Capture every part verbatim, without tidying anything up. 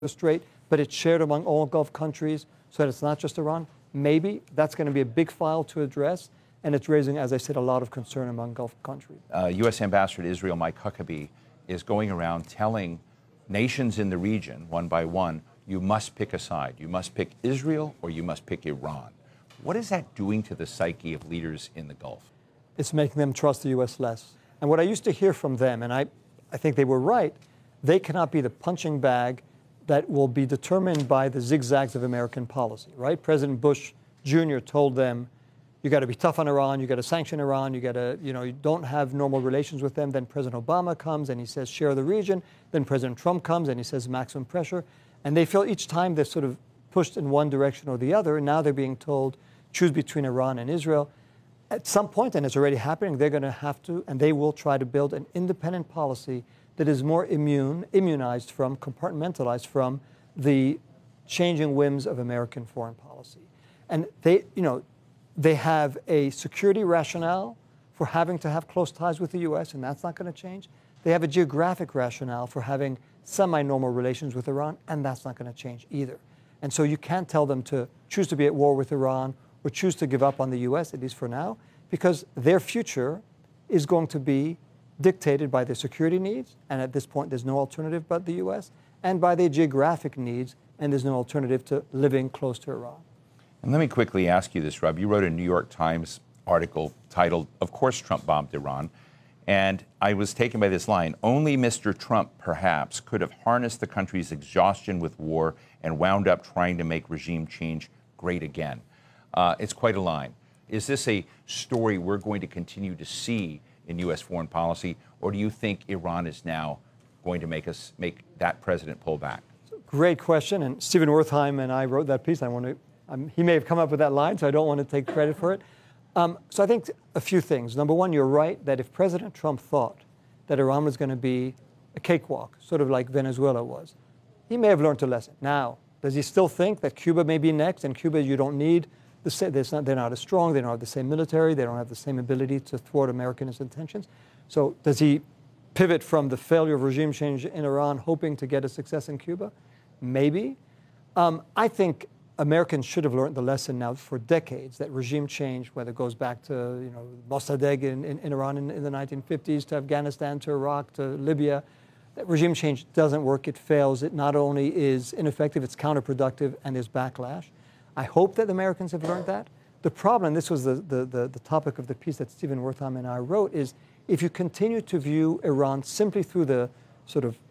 the Strait, but it's shared among all Gulf countries so that it's not just Iran. Maybe that's going to be a big file to address, and it's raising, as I said, a lot of concern among Gulf countries. Uh, U S Ambassador to Israel Mike Huckabee is going around telling nations in the region, one by one, you must pick a side. You must pick Israel or you must pick Iran. What is that doing to the psyche of leaders in the Gulf? It's making them trust the U S less. And what I used to hear from them, and I, I think they were right, they cannot be the punching bag that will be determined by the zigzags of American policy, right? President Bush Junior told them, you got to be tough on Iran, you got to sanction Iran, you got to, you know, you don't have normal relations with them. Then President Obama comes and he says, share the region. Then President Trump comes and he says, maximum pressure. And they feel each time they're sort of pushed in one direction or the other. And now they're being told, choose between Iran and Israel. At some point, and it's already happening, they're going to have to, and they will try to build an independent policy that is more immune, immunized from, compartmentalized from the changing whims of American foreign policy. And they, you know, they have a security rationale for having to have close ties with the U S, and that's not going to change. They have a geographic rationale for having semi-normal relations with Iran, and that's not going to change either. And so you can't tell them to choose to be at war with Iran or choose to give up on the U S, at least for now, because their future is going to be dictated by their security needs, and at this point there's no alternative but the U S, and by their geographic needs, and there's no alternative to living close to Iran. And let me quickly ask you this, Rob. You wrote a New York Times article titled, Of Course Trump Bombed Iran. And I was taken by this line, only Mister Trump, perhaps, could have harnessed the country's exhaustion with war and wound up trying to make regime change great again. Uh, it's quite a line. Is this a story we're going to continue to see in U S foreign policy, or do you think Iran is now going to make us make that president pull back? Great question, and Stephen Wertheim and I wrote that piece. I want to. Um, he may have come up with that line, so I don't want to take credit for it. Um, so I think a few things. Number one, you're right that if President Trump thought that Iran was going to be a cakewalk, sort of like Venezuela was, he may have learned a lesson. Now, does he still think that Cuba may be next? And Cuba, you don't need the same. Not, they're not as strong. They don't have the same military. They don't have the same ability to thwart American intentions. So does he pivot from the failure of regime change in Iran, hoping to get a success in Cuba? Maybe. Um, I think Americans should have learned the lesson now for decades that regime change, whether it goes back to you know Mossadegh in, in, in Iran in, in the nineteen fifties, to Afghanistan, to Iraq, to Libya, that regime change doesn't work. It fails. It not only is ineffective, it's counterproductive, and there's backlash. I hope that Americans have learned that. The problem, and this was the, the, the, the topic of the piece that Stephen Wertheim and I wrote, is if you continue to view Iran simply through the sort of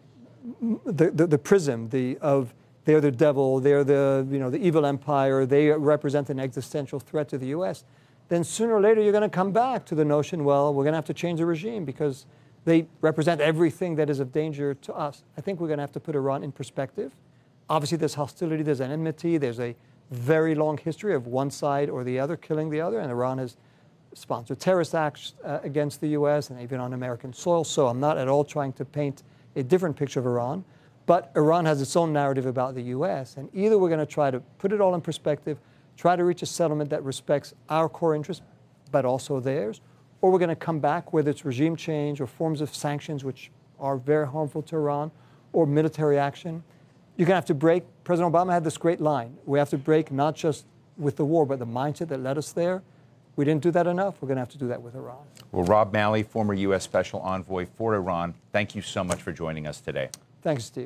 the, the, the prism the, of they're the devil, they're the, you know, the evil empire, they represent an existential threat to the U S, then sooner or later you're going to come back to the notion, well, we're going to have to change the regime because they represent everything that is of danger to us. I think we're going to have to put Iran in perspective. Obviously, there's hostility, there's an enmity, there's a very long history of one side or the other killing the other, and Iran has sponsored terrorist acts uh, against the U S and even on American soil, so I'm not at all trying to paint a different picture of Iran. But Iran has its own narrative about the U S, and either we're going to try to put it all in perspective, try to reach a settlement that respects our core interests, but also theirs, or we're going to come back, whether it's regime change or forms of sanctions, which are very harmful to Iran, or military action. You're going to have to break. President Obama had this great line. We have to break not just with the war, but the mindset that led us there. We didn't do that enough. We're going to have to do that with Iran. Well, Rob Malley, former U S Special Envoy for Iran, thank you so much for joining us today. Thanks, Steve.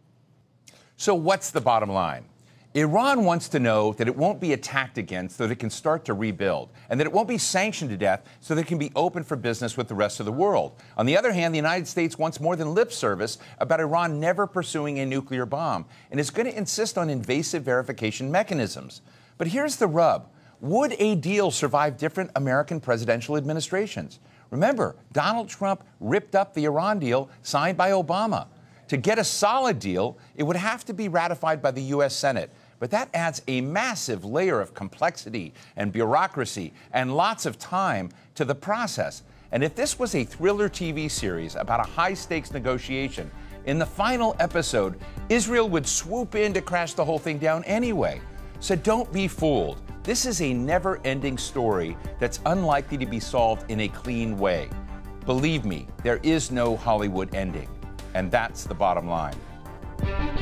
So what's the bottom line? Iran wants to know that it won't be attacked again so that it can start to rebuild, and that it won't be sanctioned to death so that it can be open for business with the rest of the world. On the other hand, the United States wants more than lip service about Iran never pursuing a nuclear bomb, and is going to insist on invasive verification mechanisms. But here's the rub. Would a deal survive different American presidential administrations? Remember, Donald Trump ripped up the Iran deal signed by Obama. To get a solid deal, it would have to be ratified by the U S Senate. But that adds a massive layer of complexity and bureaucracy and lots of time to the process. And if this was a thriller T V series about a high-stakes negotiation, in the final episode, Israel would swoop in to crash the whole thing down anyway. So don't be fooled. This is a never-ending story that's unlikely to be solved in a clean way. Believe me, there is no Hollywood ending. And that's the bottom line.